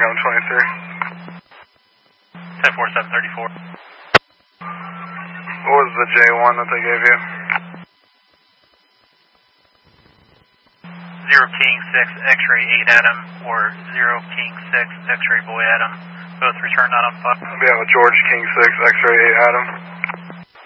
Tango 23. 10-4-7-34. What was the J1 that they gave you? 0 King 6 X-ray 8 Adam or 0 King 6 X-ray boy Adam. Both return not on file. We have a George King 6 X-ray 8 Adam.